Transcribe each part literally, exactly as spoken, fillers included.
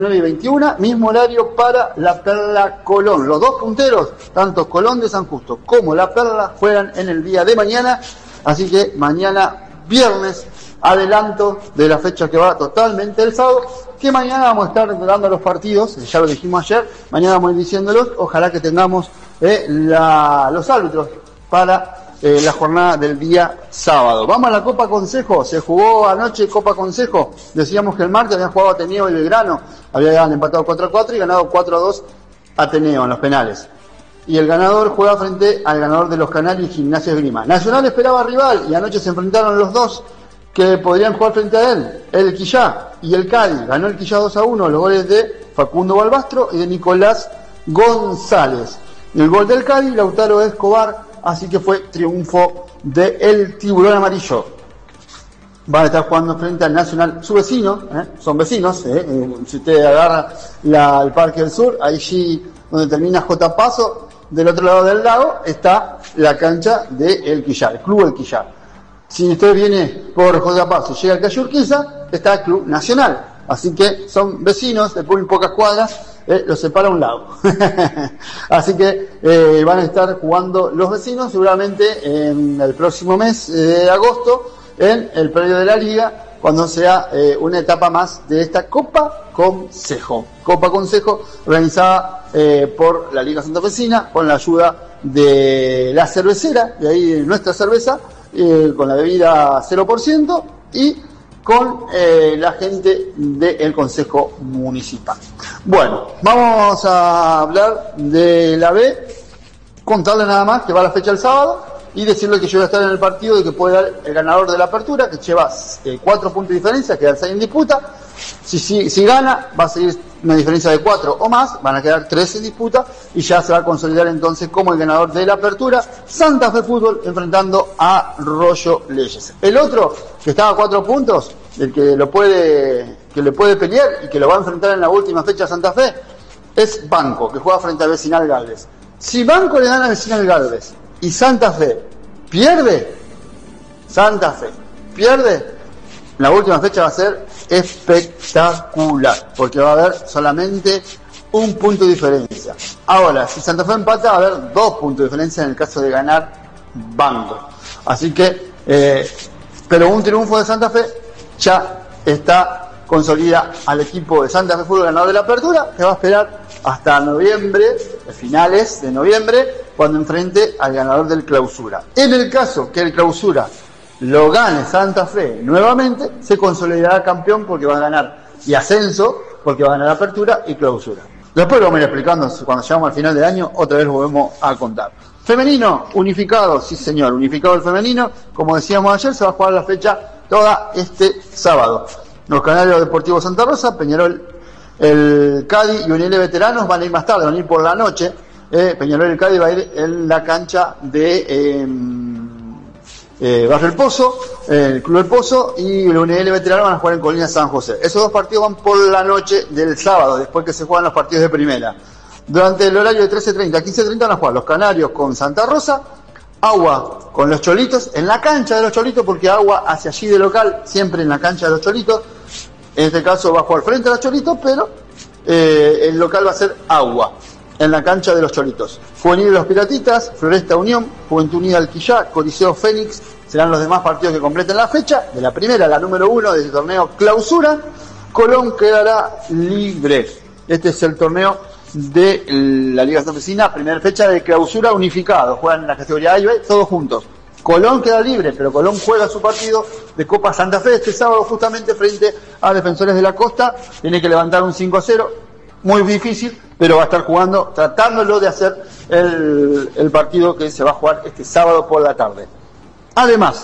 nueve y veintiuno, mismo horario para la Perla Colón. Los dos punteros, tanto Colón de San Justo como la Perla, juegan en el día de mañana, así que mañana viernes, adelanto de la fecha que va totalmente el sábado, que mañana vamos a estar dando los partidos, ya lo dijimos ayer, mañana vamos a ir diciéndolos, ojalá que tengamos eh, la, los árbitros para Eh, la jornada del día sábado. Vamos a la Copa Consejo. Se jugó anoche Copa Consejo. Decíamos que el martes habían jugado Ateneo y Belgrano. Habían empatado cuatro a cuatro y ganado cuatro a dos Ateneo en los penales. Y el ganador juega frente al ganador de los Canarios y Gimnasia Esgrima. Nacional esperaba rival y anoche se enfrentaron los dos que podrían jugar frente a él. El Quillá y el Cádiz. Ganó el Quillá dos a uno. Los goles de Facundo Balbastro y de Nicolás González. El gol del Cádiz, Lautaro Escobar. Así que fue triunfo de el Tiburón Amarillo. Va a estar jugando frente al Nacional, su vecino, ¿eh? son vecinos, ¿eh? Eh, si usted agarra la, el Parque del Sur, allí donde termina J. Paso, del otro lado del lago, está la cancha de El Quillar, el Club El Quillar. Si usted viene por J. Paso y llega al Calle Urquiza, está el Club Nacional. Así que son vecinos, de muy pocas cuadras, eh, los separa un lago. Así que eh, van a estar jugando los vecinos seguramente en el próximo mes eh, de agosto, en el predio de la Liga, cuando sea eh, una etapa más de esta Copa Consejo. Copa Consejo organizada eh, por la Liga Santafesina, con la ayuda de la cervecera, de ahí nuestra cerveza, eh, con la bebida cero por ciento y con eh, la gente del Consejo Municipal. Bueno, vamos a hablar de la B, contarle nada más que va la fecha el sábado y decirle que yo voy a estar en el partido y que puede dar el ganador de la apertura, que lleva eh, cuatro puntos de diferencia, quedan seis en disputa. Si, si, si gana, va a seguir una diferencia de cuatro o más, van a quedar tres en disputa y ya se va a consolidar entonces como el ganador de la apertura, Santa Fe Fútbol enfrentando a Rollo Leyes. El otro, que estaba a cuatro puntos, el que lo puede, que le puede pelear y que lo va a enfrentar en la última fecha a Santa Fe, es Banco, que juega frente a Vecinal Galvez. Si Banco le gana a Vecinal Galvez y Santa Fe pierde, Santa Fe pierde, la última fecha va a ser espectacular, porque va a haber solamente un punto de diferencia. Ahora, si Santa Fe empata, va a haber dos puntos de diferencia en el caso de ganar Banco. Así que, eh, pero un triunfo de Santa Fe ya está consolida al equipo de Santa Fe Fútbol ganador de la apertura, que va a esperar hasta noviembre, finales de noviembre, cuando enfrente al ganador del clausura. En el caso que el clausura lo gane Santa Fe nuevamente, se consolidará campeón porque va a ganar y ascenso porque va a ganar apertura y clausura. Después lo vamos a ir explicando cuando llegamos al final del año, otra vez lo volvemos a contar. Femenino, unificado, sí señor, unificado el femenino, como decíamos ayer, se va a jugar la fecha toda este sábado. Los Canarios Deportivos Santa Rosa, Peñarol, el Cádiz y Unión de Veteranos van a ir más tarde, van a ir por la noche. Eh, Peñarol y el Cádiz va a ir en la cancha de eh, eh, Barrio El Pozo, eh, el Club El Pozo, y la Unión de Veteranos van a jugar en Colina San José. Esos dos partidos van por la noche del sábado, después que se juegan los partidos de primera. Durante el horario de trece treinta a quince treinta van a jugar los Canarios con Santa Rosa, Agua con los Cholitos, en la cancha de los Cholitos, porque Agua hacia allí de local, siempre en la cancha de los Cholitos. En este caso va a jugar frente a los Cholitos, pero eh, el local va a ser Agua, en la cancha de los Cholitos. Juvenil de los Piratitas, Floresta Unión, Juventud Unida Alquillá, Coliseo Fénix, serán los demás partidos que completen la fecha. De la primera, la número uno del torneo clausura, Colón quedará libre. Este es el torneo de la Liga Santafesina, primera fecha de clausura unificado, juegan en la categoría A y B, todos juntos. Colón queda libre, pero Colón juega su partido de Copa Santa Fe este sábado justamente frente a Defensores de la Costa, tiene que levantar un cinco a cero, muy difícil, pero va a estar jugando, tratándolo de hacer el, el partido que se va a jugar este sábado por la tarde. Además,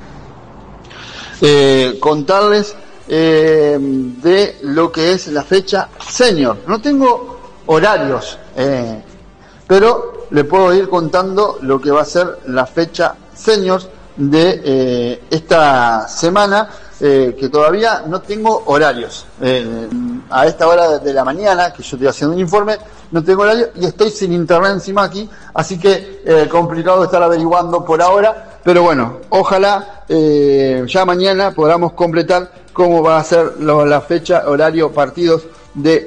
eh, contarles eh, de lo que es la fecha senior. No tengo horarios, eh, pero le puedo ir contando lo que va a ser la fecha seniors de eh, esta semana, eh, que todavía no tengo horarios. Eh, a esta hora de la mañana, que yo estoy haciendo un informe, no tengo horario y estoy sin internet encima aquí, así que eh, complicado estar averiguando por ahora, pero bueno, ojalá eh, ya mañana podamos completar cómo va a ser lo, la fecha, horario, partidos de